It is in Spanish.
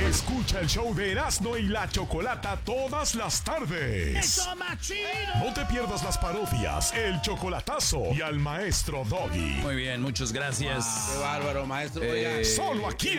Escucha el show de Erasmo y la Chocolata todas las tardes. ¡Eso, machino! No te pierdas las parodias, el chocolatazo y al maestro Doggy. Muy bien, muchas gracias. Qué bárbaro, maestro. Oiga. Solo aquí